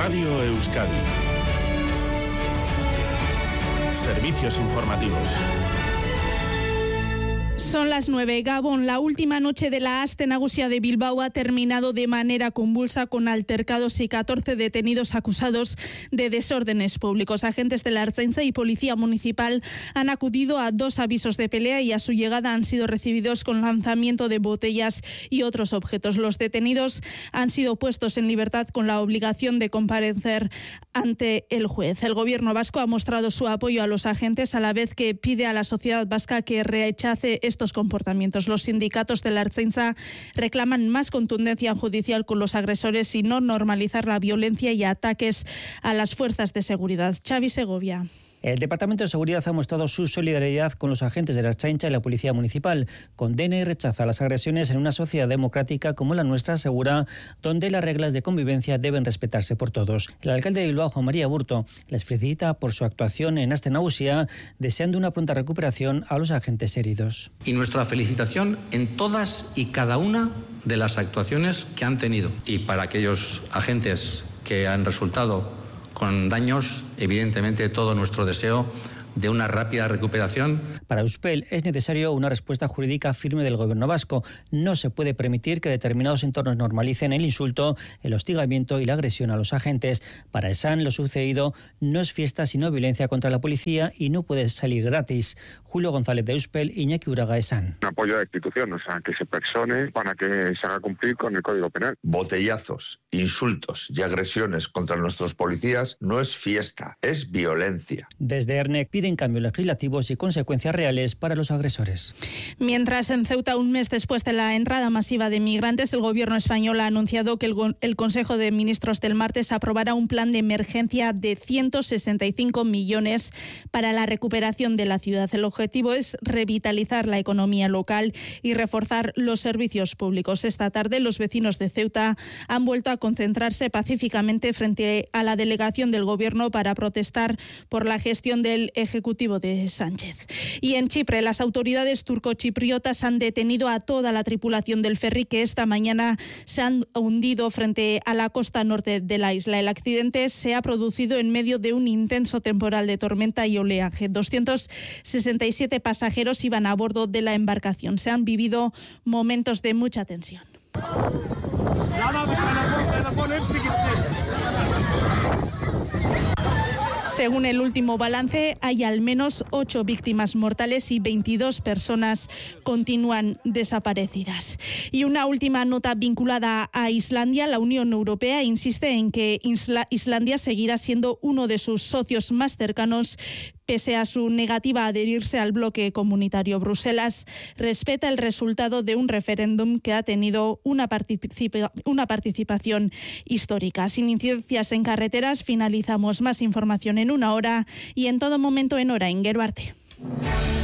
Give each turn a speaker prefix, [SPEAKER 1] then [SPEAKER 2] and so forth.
[SPEAKER 1] Radio Euskadi. Servicios informativos.
[SPEAKER 2] Son las 9. Gabón, la última noche de la Aste Nagusia de Bilbao ha terminado de manera convulsa con altercados y 14 detenidos acusados de desórdenes públicos. Agentes de la Ertzaintza y Policía Municipal han acudido a 2 avisos de pelea y a su llegada han sido recibidos con lanzamiento de botellas y otros objetos. Los detenidos han sido puestos en libertad con la obligación de comparecer ante el juez. El Gobierno vasco ha mostrado su apoyo a los agentes a la vez que pide a la sociedad vasca que rechace estos comportamientos. Los sindicatos de la Ertzaintza reclaman más contundencia judicial con los agresores y no normalizar la violencia y ataques a las fuerzas de seguridad. Xavi Segovia.
[SPEAKER 3] El Departamento de Seguridad ha mostrado su solidaridad con los agentes de la Ertzaintza y la Policía Municipal. Condena y rechaza las agresiones en una sociedad democrática como la nuestra, asegura, donde las reglas de convivencia deben respetarse por todos. El alcalde de Bilbao, Juan María Burto, les felicita por su actuación en Aste Nagusia, deseando una pronta recuperación a los agentes heridos.
[SPEAKER 4] Y nuestra felicitación en todas y cada una de las actuaciones que han tenido. Y para aquellos agentes que han resultado con daños, evidentemente todo nuestro deseo de una rápida recuperación.
[SPEAKER 3] Para Euspel es necesario una respuesta jurídica firme del Gobierno vasco. No se puede permitir que determinados entornos normalicen el insulto, el hostigamiento y la agresión a los agentes. Para Esan, lo sucedido no es fiesta sino violencia contra la policía y no puede salir gratis. Julio González de Euspel, Iñaki Uraga, Esan.
[SPEAKER 5] Un apoyo a la institución, o sea, que se persone para que se haga cumplir con el Código Penal.
[SPEAKER 6] Botellazos, insultos y agresiones contra nuestros policías no es fiesta, es violencia.
[SPEAKER 3] Desde ERNEC piden cambios legislativos y consecuencias reales para los agresores.
[SPEAKER 2] Mientras en Ceuta, un mes después de la entrada masiva de migrantes, el Gobierno español ha anunciado que el Consejo de Ministros del martes aprobará un plan de emergencia de 165 millones para la recuperación de la ciudad. El objetivo es revitalizar la economía local y reforzar los servicios públicos. Esta tarde, los vecinos de Ceuta han vuelto a concentrarse pacíficamente frente a la delegación del Gobierno para protestar por la gestión del Ejecutivo de Sánchez. Y en Chipre, las autoridades turcochipriotas han detenido a toda la tripulación del ferry que esta mañana se han hundido frente a la costa norte de la isla. El accidente se ha producido en medio de un intenso temporal de tormenta y oleaje. 267 pasajeros iban a bordo de la embarcación. Se han vivido momentos de mucha tensión. Según el último balance, hay al menos 8 víctimas mortales y 22 personas continúan desaparecidas. Y una última nota vinculada a Islandia. La Unión Europea insiste en que Islandia seguirá siendo uno de sus socios más cercanos pese a su negativa a adherirse al bloque comunitario. Bruselas respeta el resultado de un referéndum que ha tenido una participación histórica. Sin incidencias en carreteras, finalizamos. Más información en una hora y en todo momento en Hora en Gero Arte.